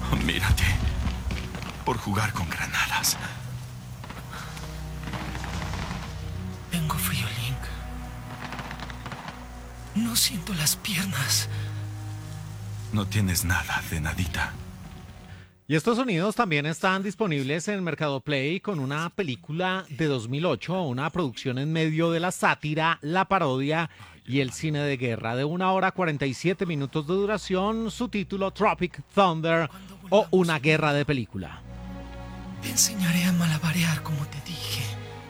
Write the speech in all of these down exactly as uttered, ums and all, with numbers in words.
Mírate. Por jugar con granadas. Tengo frío, Link. No siento las piernas. No tienes nada de nadita. Y estos sonidos también están disponibles en Mercado Play con una película de dos mil ocho, una producción en medio de la sátira, la parodia y el cine de guerra de una hora cuarenta y siete minutos de duración, su título Tropic Thunder o Una guerra de película. Te enseñaré a malabarear como te dije.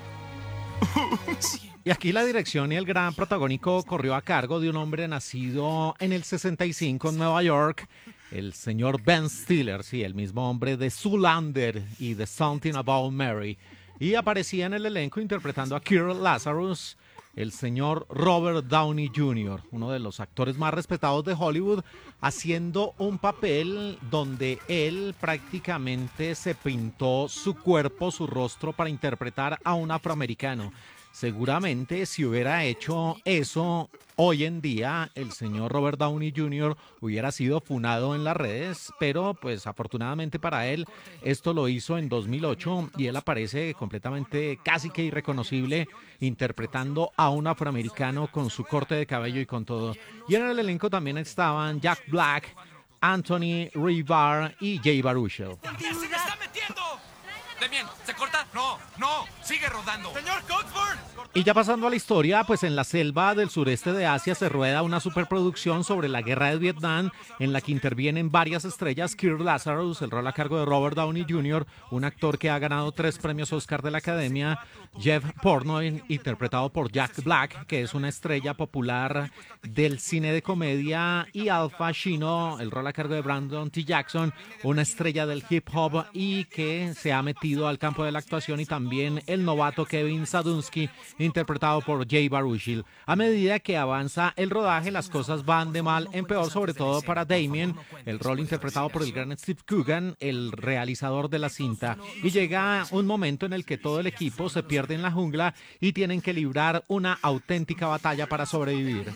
Y aquí la dirección y el gran protagónico corrió a cargo de un hombre nacido en el sesenta y cinco en Nueva York, el señor Ben Stiller, sí, el mismo hombre de Zoolander y de Something About Mary. Y aparecía en el elenco interpretando a Kirk Lazarus, el señor Robert Downey junior, uno de los actores más respetados de Hollywood, haciendo un papel donde él prácticamente se pintó su cuerpo, su rostro para interpretar a un afroamericano. Seguramente si hubiera hecho eso hoy en día, el señor Robert Downey junior hubiera sido funado en las redes, pero pues afortunadamente para él esto lo hizo en dos mil ocho y él aparece completamente casi que irreconocible interpretando a un afroamericano con su corte de cabello y con todo. Y en el elenco también estaban Jack Black, Anthony Rivar y Jay Baruchel. ¡Se me está metiendo! Demian, ¿se corta? No, no, sigue rodando. Señor Coxburn. Y ya pasando a la historia, pues en la selva del sureste de Asia se rueda una superproducción sobre la guerra de Vietnam en la que intervienen varias estrellas. Kirk Lazarus, el rol a cargo de Robert Downey junior, un actor que ha ganado tres premios Oscar de la Academia. Jeff Portnoy, interpretado por Jack Black, que es una estrella popular del cine de comedia. Y Al Pacino, el rol a cargo de Brandon T. Jackson, una estrella del hip hop y que se ha metido al campo de la actuación. Y también el novato Kevin Sadunsky, interpretado por Jay Baruchel. A medida que avanza el rodaje, las cosas van de mal en peor, sobre todo para Damien, el rol interpretado por el gran Steve Coogan, el realizador de la cinta. Y llega un momento en el que todo el equipo se pierde en la jungla y tienen que librar una auténtica batalla para sobrevivir.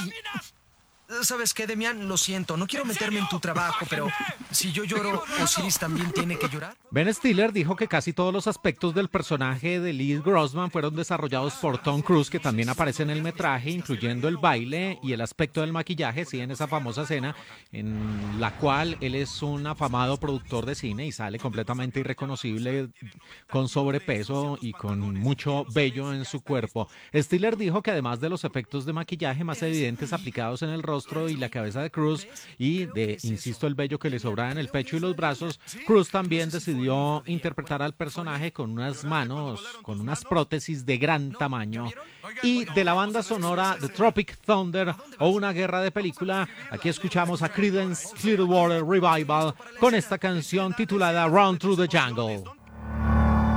¿Sabes qué, Demian? Lo siento, no quiero meterme en tu trabajo, pero si yo lloro, ¿Osiris también tiene que llorar? Ben Stiller dijo que casi todos los aspectos del personaje de Lee Grossman fueron desarrollados por Tom Cruise, que también aparece en el metraje, incluyendo el baile y el aspecto del maquillaje, sí, en esa famosa escena en la cual él es un afamado productor de cine y sale completamente irreconocible, con sobrepeso y con mucho vello en su cuerpo. Stiller dijo que además de los efectos de maquillaje más evidentes aplicados en el rostro y la cabeza de Cruise y de, insisto, el vello que le sobraba en el pecho y los brazos, Cruise también decidió interpretar al personaje con unas manos, con unas prótesis de gran tamaño. Y de la banda sonora de Tropic Thunder o Una guerra de película, aquí escuchamos a Creedence Clearwater Revival con esta canción titulada Run Through the Jungle.